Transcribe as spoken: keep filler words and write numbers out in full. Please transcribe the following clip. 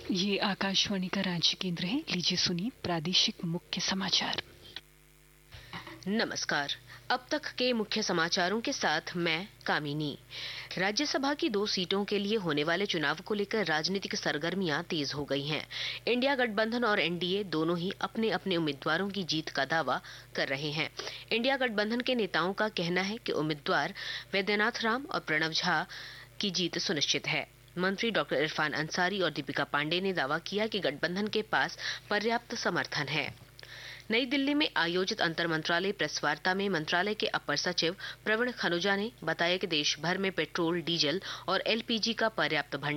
ये आकाशवाणी का रांची केंद्र है। लीजिए सुनिए प्रादेशिक मुख्य समाचार। नमस्कार। अब तक के मुख्य समाचारों के साथ मैं कामिनी। राज्यसभा की दो सीटों के लिए होने वाले चुनाव को लेकर राजनीतिक सरगर्मियां तेज हो गई हैं। इंडिया गठबंधन और एनडीए दोनों ही अपने अपने उम्मीदवारों की जीत का दावा कर रहे हैं। इंडिया गठबंधन के नेताओं का कहना है कि उम्मीदवार वैद्यनाथ राम और प्रणव झा की जीत सुनिश्चित है। मंत्री डॉक्टर इरफान अंसारी और दीपिका पांडे ने दावा किया कि गठबंधन के पास पर्याप्त समर्थन है। नई दिल्ली में आयोजित अंतर मंत्रालय प्रेस वार्ता में मंत्रालय के अपर सचिव प्रवीण खनुजा ने बताया कि देश भर में पेट्रोल, डीजल और एलपीजी का पर्याप्त भंडार